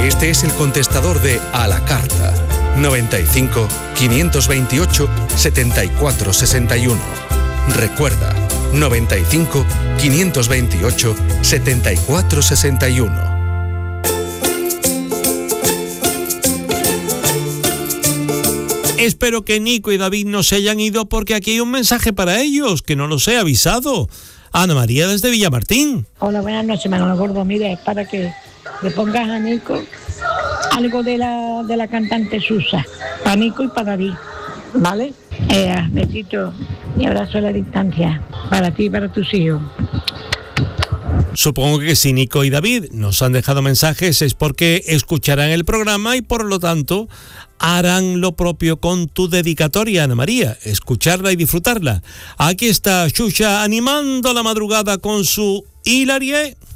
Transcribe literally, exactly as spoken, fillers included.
Este es el contestador de A la Carta. noventa y cinco, quinientos veintiocho, setenta y cuatro sesenta y uno. Recuerda, noventa y cinco, quinientos veintiocho, setenta y cuatro sesenta y uno. Espero que Nico y David no se hayan ido porque aquí hay un mensaje para ellos, que no los he avisado. Ana María desde Villamartín. Hola, buenas noches, Manolo Gordo. Mira, es para que le pongas a Nico algo de la, de la cantante Susa, para Nico y para David, ¿vale? Eh, besito y abrazo a la distancia, para ti y para tus hijos. Supongo que si Nico y David nos han dejado mensajes es porque escucharán el programa y por lo tanto harán lo propio con tu dedicatoria, Ana María, escucharla y disfrutarla. Aquí está Xuxa animando la madrugada con su Hilarie.